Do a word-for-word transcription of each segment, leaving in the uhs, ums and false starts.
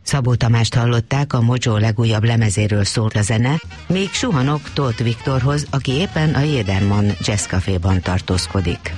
Szabó Tamást hallották, a Mojo legújabb lemezéről szólt a zene, még suhanok Tóth Viktorhoz, aki éppen a Jedermann Jazz Caféban tartózkodik.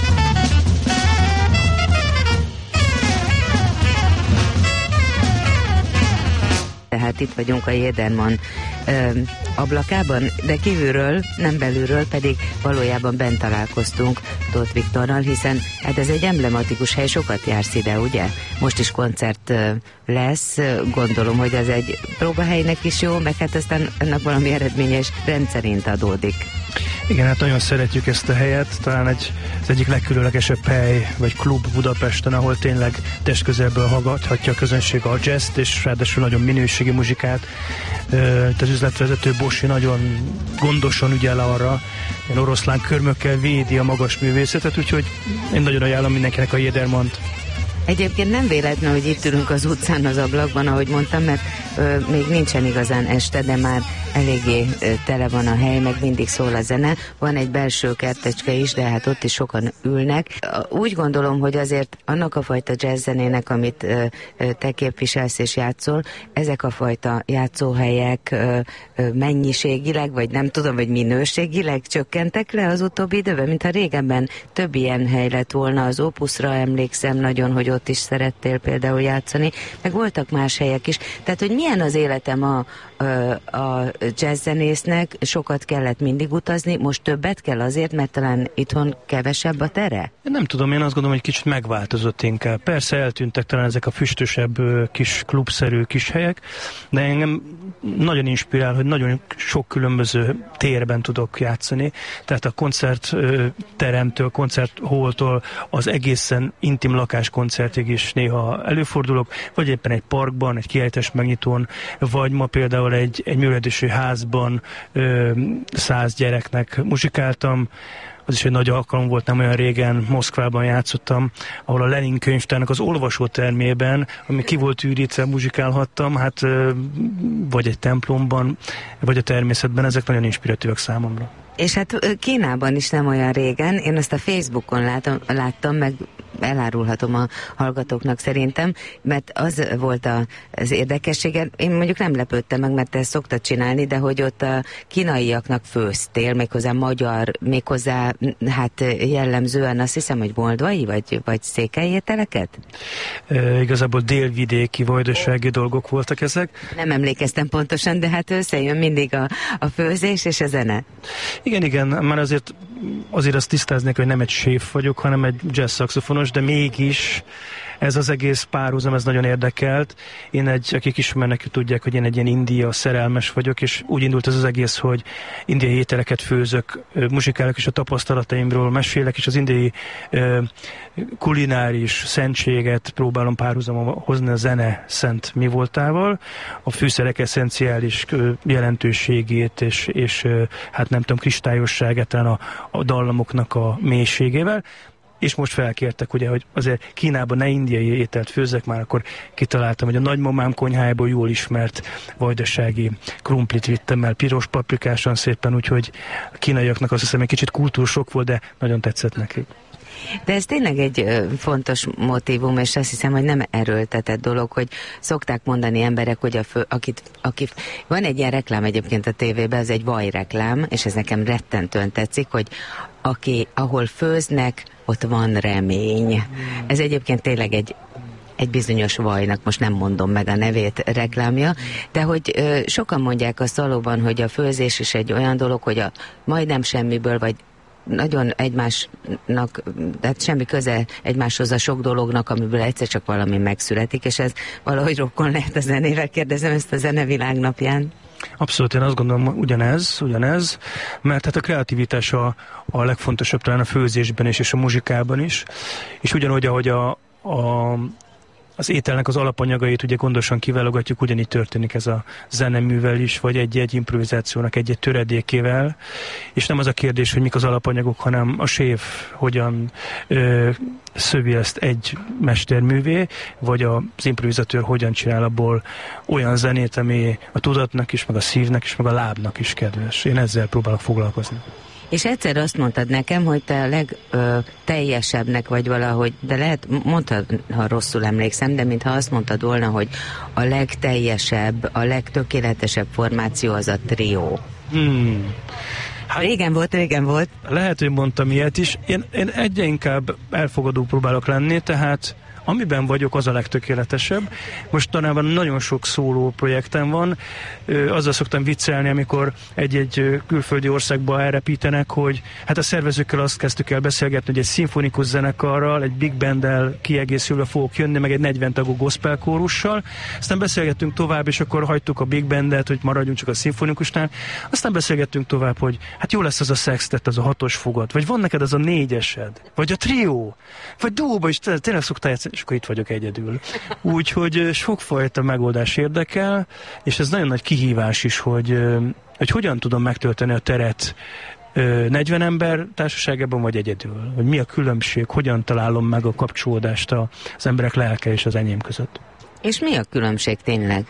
Tehát itt vagyunk a Jedermann ö, ablakában, de kívülről, nem belülről, pedig valójában bent találkoztunk Tóth Viktorral, hiszen hát ez egy emblematikus hely, sokat jársz ide, ugye? Most is koncert ö, lesz, gondolom, hogy ez egy próbahelynek is jó, meg hát aztán ennek valami eredményes rendszerint adódik. Igen, hát nagyon szeretjük ezt a helyet, talán egy, az egyik legkülönlegesebb hely, vagy klub Budapesten, ahol tényleg testközelből hallgathatja a közönség a jazzt, és ráadásul nagyon minőségi muzsikát. Az üzletvezető Bossi nagyon gondosan ügyel arra, ilyen oroszlán körmökkel védi a magas művészetet, úgyhogy én nagyon ajánlom mindenkinek a Jedermannt. Egyébként nem véletlen, hogy itt ülünk az utcán az ablakban, ahogy mondtam, mert ö, még nincsen igazán este, de már eléggé ö, tele van a hely, meg mindig szól a zene. Van egy belső kertecske is, de hát ott is sokan ülnek. Úgy gondolom, hogy azért annak a fajta jazzzenének, amit ö, ö, te képviselsz és játszol, ezek a fajta játszóhelyek ö, ö, mennyiségileg, vagy nem tudom, vagy minőségileg csökkentek le az utóbbi időben, mintha régebben több ilyen hely lett volna. Az Opusra emlékszem nagyon, hogy ott is szerettél például játszani, meg voltak más helyek is. Tehát, hogy milyen az életem a, a, a jazzzenésznek, sokat kellett mindig utazni, most többet kell azért, mert talán itthon kevesebb a tere? Nem tudom, én azt gondolom, hogy kicsit megváltozott inkább. Persze eltűntek talán ezek a füstösebb, kis klubszerű kis helyek, de engem nagyon inspirál, hogy nagyon sok különböző térben tudok játszani. Tehát a koncertteremtől, koncerthóltól az egészen intim lakáskoncertig is néha előfordulok, vagy éppen egy parkban, egy kiállítás megnyitón, vagy ma például egy, egy művelődési házban ö, száz gyereknek muzsikáltam. Az is egy nagy alkalom volt, nem olyan régen, Moszkvában játszottam, ahol a Lenin könyvtárnak az olvasótermében, ami ki volt ürítve, muzsikálhattam, hát vagy egy templomban, vagy a természetben, ezek nagyon inspiratívak számomra. És hát Kínában is nem olyan régen, én azt a Facebookon látom, láttam, meg elárulhatom a hallgatóknak szerintem, mert az volt a, az érdekessége, én mondjuk nem lepődtem meg, mert te ezt szoktad csinálni, de hogy ott a kínaiaknak főztél, méghozzá magyar, méghozzá hát jellemzően azt hiszem, hogy moldvai, vagy, vagy székely ételeket? E, igazából délvidéki, vajdasági dolgok voltak ezek. Nem emlékeztem pontosan, de hát összejön mindig a, a főzés és a zene. Igen, igen, már azért, azért azt tisztáznék, hogy nem egy séf vagyok, hanem egy jazz szaxofonos, de mégis ez az egész párhuzam, ez nagyon érdekelt. Én egy, akik ismernek, tudják, hogy én egy ilyen India szerelmes vagyok, és úgy indult ez az egész, hogy indiai ételeket főzök, muzsikálok, és a tapasztalataimról mesélek, és az indiai uh, kulináris szentséget próbálom párhuzamon hozni a zene szent mi voltával, a fűszerek eszenciális uh, jelentőségét, és, és uh, hát nem tudom, kristályosságát, a, a dallamoknak a mélységével. És most felkértek, ugye, hogy azért Kínában ne indiai ételt főzzek, már akkor kitaláltam, hogy a nagymamám konyhájából jól ismert vajdasági krumplit vittem el, piros paprikásan szépen, úgyhogy a kínaiaknak azt hiszem egy kicsit kultúrsok volt, de nagyon tetszett nekik. De ez tényleg egy ö, fontos motívum, és azt hiszem, hogy nem erőltetett dolog, hogy szokták mondani emberek, hogy a fő, akit, akit, van egy ilyen reklám egyébként a tévében, ez egy vajreklám, és ez nekem rettentően tetszik, hogy aki, ahol főznek, ott van remény. Ez egyébként tényleg egy egy bizonyos vajnak, most nem mondom meg a nevét, reklámja, de hogy ö, sokan mondják azt valóban, hogy a főzés is egy olyan dolog, hogy a majdnem semmiből, vagy nagyon egymásnak, tehát semmi köze egymáshoz a sok dolognak, amiből egyszer csak valami megszületik, és ez valahogy rokkon lehet a zenével, kérdezem ezt a Zenevilág napján. Abszolút, én azt gondolom, ugyanez, ugyanez, mert hát a kreativitás a, a legfontosabb talán a főzésben is, és a muzsikában is, és ugyanúgy, ahogy a, a az ételnek az alapanyagait ugye gondosan kiválogatjuk, ugyanígy történik ez a zeneművel is, vagy egy-egy improvizációnak egy-egy töredékével, és nem az a kérdés, hogy mik az alapanyagok, hanem a séf hogyan ö, szövi ezt egy mesterművé, vagy az improvizatőr hogyan csinál abból olyan zenét, ami a tudatnak is, meg a szívnek is, meg a lábnak is kedves. Én ezzel próbálok foglalkozni. És egyszer azt mondtad nekem, hogy te a legteljesebbnek vagy valahogy, de lehet, mondtad, ha rosszul emlékszem, de mintha azt mondtad volna, hogy a legteljesebb, a legtökéletesebb formáció az a trió. Hmm. Hát, régen volt, régen volt. Lehet, hogy mondtam ilyet is. Én, én egyre inkább elfogadó próbálok lenni, tehát amiben vagyok, az a legtökéletesebb. Mostanában nagyon sok szóló projektem van. Azzal szoktam viccelni, amikor egy-egy külföldi országba elrepítenek, hogy hát a szervezőkkel azt kezdtük el beszélgetni, hogy egy szimfonikus zenekarral, egy big banddel kiegészülve fogok jönni, meg egy negyven tagú gospel kórussal. Aztán beszélgettünk tovább, és akkor hagytuk a big bandet, hogy maradjunk csak a szimfonikusnál. Aztán beszélgettünk tovább, hogy hát jó lesz az a sextet, az a hatos fogat, vagy van neked az a négyesed, vagy a trió, vagy duóba is tényleg szoktál játszani, és akkor itt vagyok egyedül. Úgyhogy sokfajta megoldás érdekel, és ez nagyon nagy kihívás is, hogy, hogy hogyan tudom megtölteni a teret negyven ember társaságában, vagy egyedül. Hogy mi a különbség, hogyan találom meg a kapcsolódást az emberek lelke és az enyém között. És mi a különbség tényleg?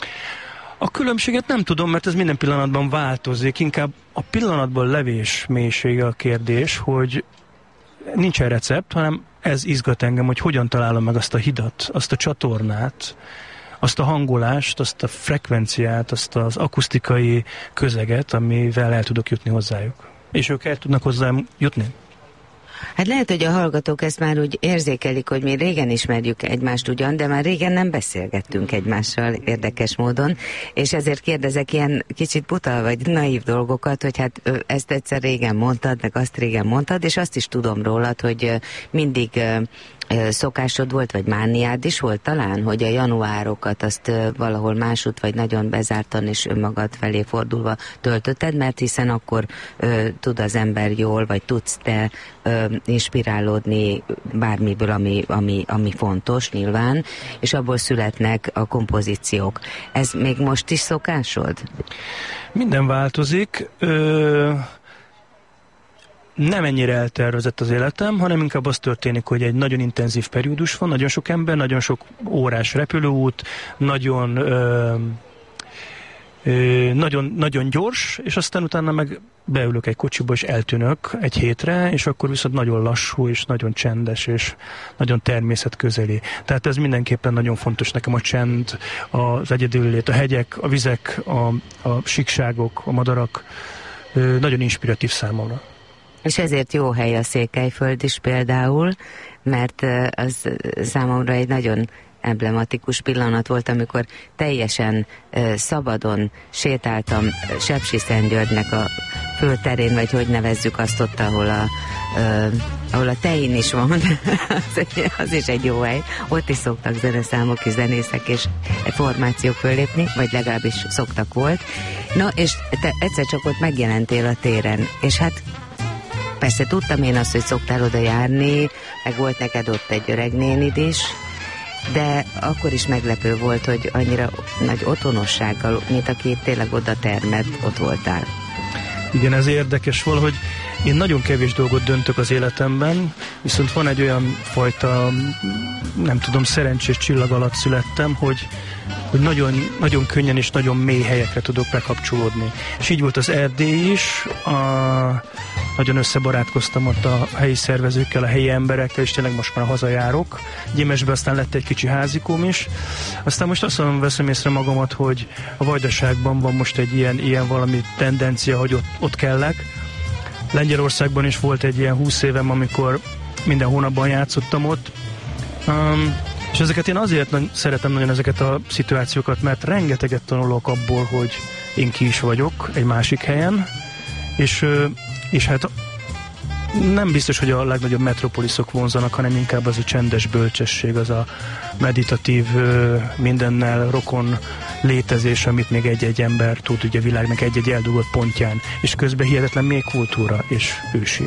A különbséget nem tudom, mert ez minden pillanatban változik. Inkább a pillanatban levés mélysége a kérdés, hogy nincsen recept, hanem ez izgat engem, hogy hogyan találom meg azt a hidat, azt a csatornát, azt a hangolást, azt a frekvenciát, azt az akusztikai közeget, amivel el tudok jutni hozzájuk. És ők el tudnak hozzám jutni. Hát lehet, hogy a hallgatók ezt már úgy érzékelik, hogy mi régen ismerjük egymást ugyan, de már régen nem beszélgettünk egymással érdekes módon, és ezért kérdezek ilyen kicsit buta vagy naív dolgokat, hogy hát ezt egyszer régen mondtad, meg azt régen mondtad, és azt is tudom rólad, hogy mindig szokásod volt, vagy mániád is volt talán, hogy a januárokat azt valahol másút, vagy nagyon bezártan és önmagad felé fordulva töltötted, mert hiszen akkor ö, tud az ember jól, vagy tudsz te ö, inspirálódni bármiből, ami, ami, ami fontos nyilván, és abból születnek a kompozíciók. Ez még most is szokásod? Minden változik. Ö... Nem ennyire eltervezett az életem, hanem inkább az történik, hogy egy nagyon intenzív periódus van, nagyon sok ember, nagyon sok órás repülőút, nagyon, ö, ö, nagyon, nagyon gyors, és aztán utána meg beülök egy kocsiba, és eltűnök egy hétre, és akkor viszont nagyon lassú, és nagyon csendes, és nagyon természetközeli. Tehát ez mindenképpen nagyon fontos nekem, a csend, az egyedüllét, a hegyek, a vizek, a, a síkságok, a madarak, ö, nagyon inspiratív számomra. És ezért jó hely a Székelyföld is például, mert az számomra egy nagyon emblematikus pillanat volt, amikor teljesen uh, szabadon sétáltam Sepsiszentgyörgynek a főterén, vagy hogy nevezzük azt ott, ahol a, uh, ahol a Tein is van, az, az is egy jó hely. Ott is szoktak zeneszámok és zenészek és formációk fölépni, vagy legalábbis szoktak volt. Na, és te egyszer csak ott megjelentél a téren, és hát persze tudtam én azt, hogy szoktál oda járni, meg volt neked ott egy öreg nénid is, de akkor is meglepő volt, hogy annyira nagy otthonossággal, mint aki tényleg oda termett, ott voltál. Igen, ez érdekes valahogy. Én nagyon kevés dolgot döntök az életemben, viszont van egy olyan fajta, nem tudom, szerencsés csillag alatt születtem, hogy, hogy nagyon, nagyon könnyen és nagyon mély helyekre tudok bekapcsolódni. És így volt az Erdély is, a, nagyon összebarátkoztam ott a helyi szervezőkkel, a helyi emberekkel, és tényleg most már hazajárok. Gyimesben aztán lett egy kicsi házikóm is. Aztán most azt mondom, veszem észre magamat, hogy a Vajdaságban van most egy ilyen, ilyen valami tendencia, hogy ott, ott kellek. Lengyelországban is volt egy ilyen húsz évem, amikor minden hónapban játszottam ott. Um, és ezeket én azért na- szeretem nagyon ezeket a szituációkat, mert rengeteget tanulok abból, hogy én ki is vagyok egy másik helyen, és, és hát nem biztos, hogy a legnagyobb metropoliszok vonzanak, hanem inkább az a csendes bölcsesség, az a meditatív, mindennel rokon létezés, amit még egy-egy ember tud ugye a világnak egy-egy eldugott pontján, és közben hihetetlen mély kultúra és ősi.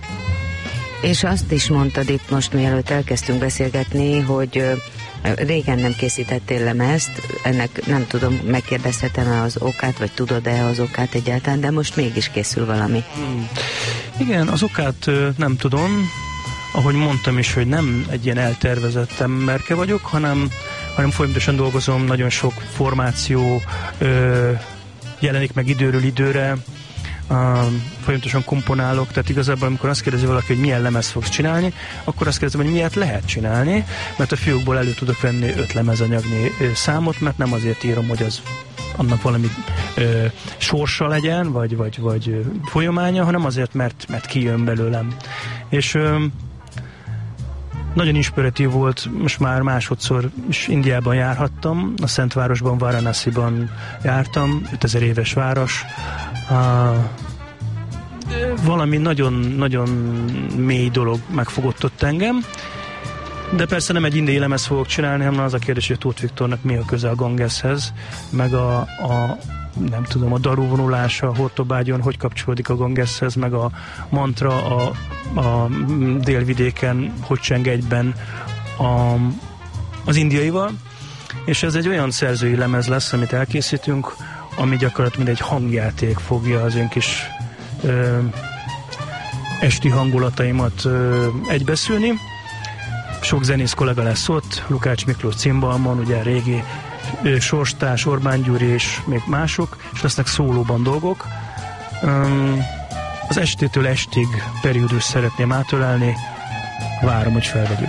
És azt is mondtad itt most, mielőtt elkezdtünk beszélgetni, hogy régen nem készítettél lemezt, ennek nem tudom, megkérdezhetem-e az okát, vagy tudod-e az okát egyáltalán, de most mégis készül valami. Hmm. Igen, az okát nem tudom, ahogy mondtam is, hogy nem egy ilyen eltervezett emberke vagyok, hanem, hanem folyamatosan dolgozom, nagyon sok formáció ö, jelenik meg időről időre. folyamatosan komponálok, tehát igazából amikor azt kérdezi valaki, hogy milyen lemez fogsz csinálni, akkor azt kérdezem, hogy miért lehet csinálni, mert a fiókból elő tudok venni öt lemezanyagnyi számot, mert nem azért írom, hogy az annak valami ö, sorsa legyen, vagy, vagy, vagy folyamánya, hanem azért, mert, mert kijön belőlem. És ö, nagyon inspiratív volt, most már másodszor is Indiában járhattam, a Szentvárosban, Varanasiban jártam, ötezer éves város. Uh, valami nagyon-nagyon mély dolog megfogott ott engem, de persze nem egy indiai lemez fogok csinálni, hanem az a kérdés, hogy Tóth Viktornak mi a köze a Gangeshez, meg a, a nem tudom, a daru vonulása a Hortobágyon, hogy kapcsolódik a Gangeshez, meg a mantra a, a délvidéken, hogy cseng egyben a, az indiaival, és ez egy olyan szerzői lemez lesz, amit elkészítünk, ami gyakorlatilag mint egy hangjáték fogja az én kis ö, esti hangulataimat ö, egybeszülni. Sok zenész kollega lesz ott, Lukács Miklós cimbalmon, ugye régi ö, Sorstárs, Orbán Gyuri és még mások, és lesznek szólóban dolgok. Ö, az estétől estig periódus szeretném átölelni, várom, hogy felvegyük.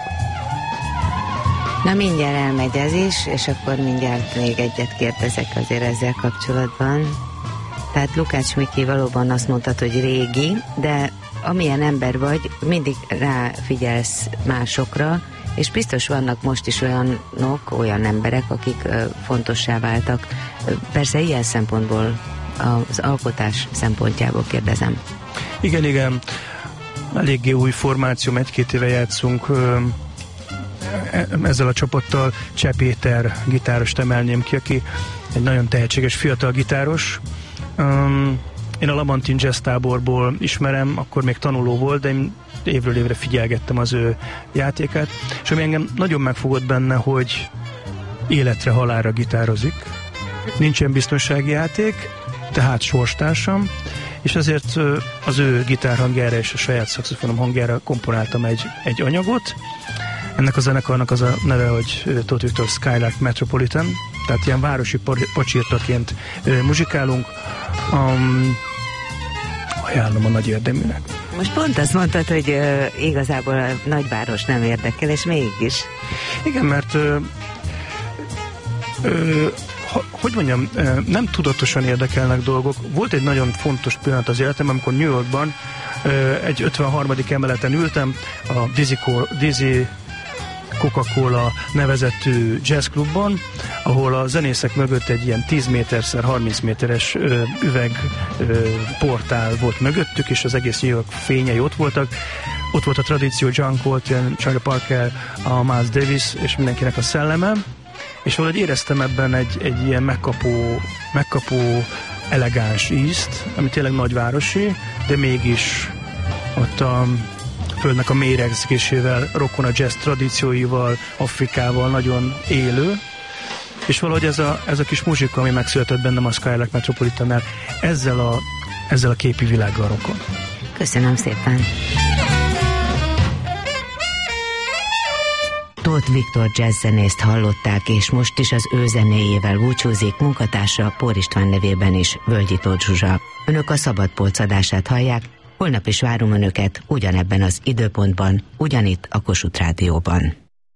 Na mindjárt elmegy ez is, és akkor mindjárt még egyet kérdezek azért ezzel kapcsolatban. Tehát Lukács Miki, valóban azt mondtad, hogy régi, de amilyen ember vagy, mindig ráfigyelsz másokra, és biztos vannak most is olyanok, olyan emberek, akik fontossá váltak. Persze ilyen szempontból, az alkotás szempontjából kérdezem. Igen, igen. Eléggé új formáció, egy-két éve játszunk ezzel a csapattal. Cseh Péter gitárost emelném ki, aki egy nagyon tehetséges fiatal gitáros. Um, én a Lamantin Jazz táborból ismerem, akkor még tanuló volt, de én évről évre figyelgettem az ő játékát, és ami engem nagyon megfogott benne, hogy életre halálra gitározik. Nincsen biztonsági játék, tehát sorstársam, és ezért az ő gitárhangjára és a saját szaxofonom hangjára komponáltam egy, egy anyagot. Ennek a zenekarnak az a neve, hogy Tóth Viktor Skylark Metropolitan, tehát ilyen városi pacsirtaként muzsikálunk. Um, ajánlom a nagy érdeműnek. Most pont azt mondtad, hogy uh, igazából a nagyváros nem érdekel, és mégis. Igen, mert uh, uh, ha, hogy mondjam, uh, nem tudatosan érdekelnek dolgok. Volt egy nagyon fontos pillanat az életemben, amikor New Yorkban uh, egy ötvenharmadik emeleten ültem, a Dizzy, Dizzy Coca-Cola nevezetű jazzklubban, ahol a zenészek mögött egy ilyen tíz méterszer harminc méteres ö, üveg ö, portál volt mögöttük, és az egész New York fényei ott voltak. Ott volt a tradíció, John Coltrane, Charlie Parker, a Miles Davis, és mindenkinek a szelleme, és valahogy éreztem ebben egy, egy ilyen megkapó, megkapó elegáns ízt, ami tényleg nagyvárosi, de mégis ott a földnek a méregzésével, rokon a jazz tradícióival, Afrikával nagyon élő, és valahogy ez a, ez a kis muzsika, ami megszületett bennem a Skylark Metropolitannál, ezzel a, ezzel a képi világgal rokon. Köszönöm szépen! Tóth Viktor jazzzenészt hallották, és most is az ő zenéjével búcsúzik munkatársa Pór István nevében is, Völgyi Tóth Zsuzsa. Önök a Szabadpolc adását hallják, holnap is várom önöket ugyanebben az időpontban, ugyanitt a Kossuth Rádióban.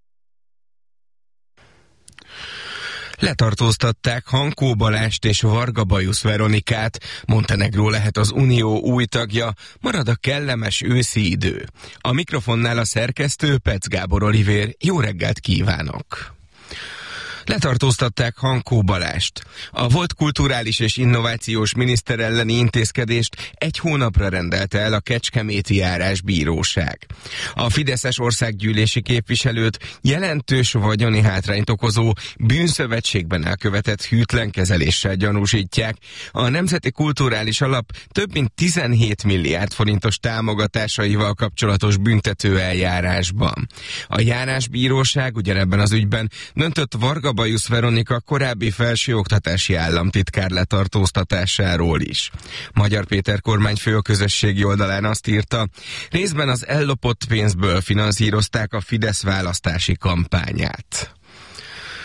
Letartóztatták Hankó Balást és Varga Bajusz Veronikát. Montenegró lehet az Unió új tagja, marad a kellemes őszi idő. A mikrofonnál a szerkesztő Pec Gábor Olivér. Jó reggelt kívánok! Letartóztatták Hankó Balást. A volt kulturális és innovációs miniszter elleni intézkedést egy hónapra rendelte el a Kecskeméti Járásbíróság. A fideszes országgyűlési képviselőt jelentős vagyoni hátrányt okozó bűnszövetségben elkövetett hűtlen kezeléssel gyanúsítják. A Nemzeti Kulturális Alap több mint tizenhét milliárd forintos támogatásaival kapcsolatos büntető eljárásban. A Járásbíróság ugyanebben az ügyben döntött Varga Bajusz Veronika korábbi felsőoktatási államtitkár letartóztatásáról is. Magyar Péter kormányfő a közösségi oldalán azt írta, részben az ellopott pénzből finanszírozták a Fidesz választási kampányát.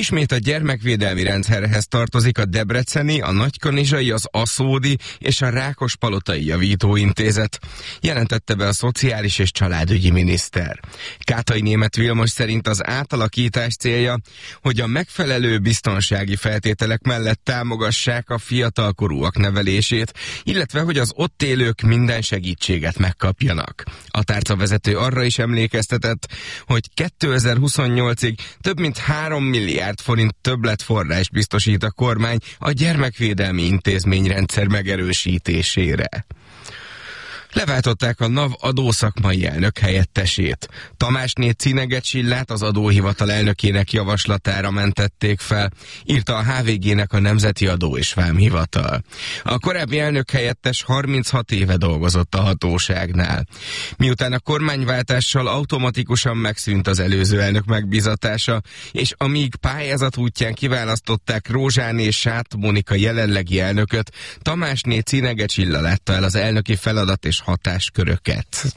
Ismét a gyermekvédelmi rendszerhez tartozik a debreceni, a nagykanizsai, az aszódi és a rákospalotai javítóintézet, jelentette be a szociális és családügyi miniszter. Kátai Németh Vilmos szerint az átalakítás célja, hogy a megfelelő biztonsági feltételek mellett támogassák a fiatalkorúak nevelését, illetve hogy az ott élők minden segítséget megkapjanak. A tárcavezető arra is emlékeztetett, hogy kétezer-huszonnyolcig több mint három milliárd forint többletforrás biztosít a kormány a gyermekvédelmi intézményrendszer megerősítésére. Leváltották a NAV adószakmai elnök helyettesét. Tamásné Cinege Csillát az adóhivatal elnökének javaslatára mentették fel, írta a há vé gének a Nemzeti Adó és Vámhivatal. A korábbi elnök helyettes harminchat éve dolgozott a hatóságnál. Miután a kormányváltással automatikusan megszűnt az előző elnök megbízatása, és amíg pályázat útján kiválasztották Rózsáné és Sát Mónika jelenlegi elnököt, Tamásné Cinege Csilla látta el az elnöki feladat és hatásköröket.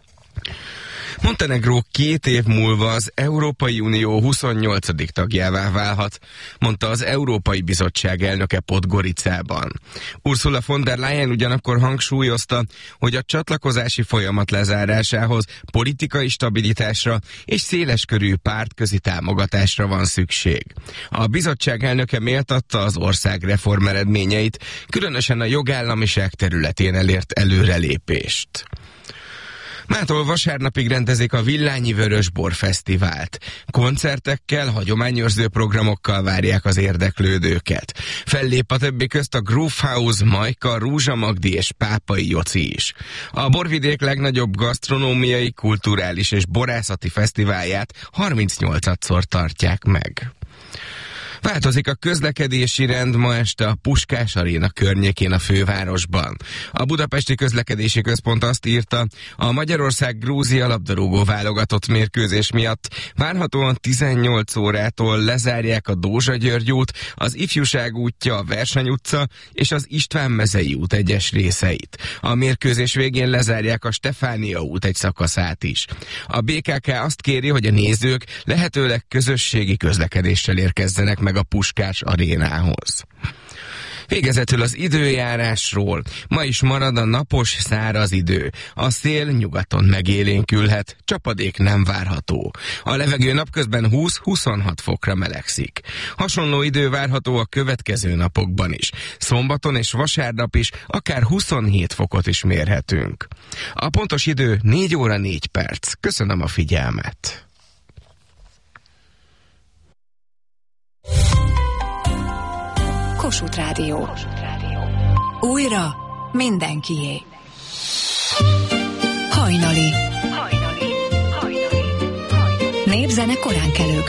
Montenegró két év múlva az Európai Unió huszonnyolcadik tagjává válhat, mondta az Európai Bizottság elnöke Podgoricában. Ursula von der Leyen ugyanakkor hangsúlyozta, hogy a csatlakozási folyamat lezárásához politikai stabilitásra és széleskörű pártközi támogatásra van szükség. A bizottság elnöke méltatta az ország reform eredményeit, különösen a jogállamiság területén elért előrelépést. Mától vasárnapig rendezik a Villányi Vörösbor Fesztivált. Koncertekkel, hagyományőrző programokkal várják az érdeklődőket. Fellép a többi közt a Groove House, Majka, Rúzsa Magdi és Pápai Joci is. A borvidék legnagyobb gasztronómiai, kulturális és borászati fesztiválját harmincnyolcadszor tartják meg. Változik a közlekedési rend ma este a Puskás Aréna környékén a fővárosban. A Budapesti Közlekedési Központ azt írta, a Magyarország-Grúzia labdarúgó válogatott mérkőzés miatt várhatóan tizennyolc órától lezárják a Dózsa-György út, az Ifjúság útja, a Verseny utca és az István-mezei út egyes részeit. A mérkőzés végén lezárják a Stefánia út egy szakaszát is. A bé ká ká azt kéri, hogy a nézők lehetőleg közösségi közlekedéssel érkezzenek meg a Puskás Arénához. Végezetül az időjárásról. Ma is marad a napos, száraz idő. A szél nyugaton megélénkülhet, csapadék nem várható. A levegő napközben húsz-huszonhat fokra melegszik. Hasonló idő várható a következő napokban is. Szombaton és vasárnap is akár huszonhét fokot is mérhetünk. A pontos idő négy óra négy perc. Köszönöm a figyelmet. Kossuth Rádió. Újra mindenkié. Hajnali. Népzene koránkelők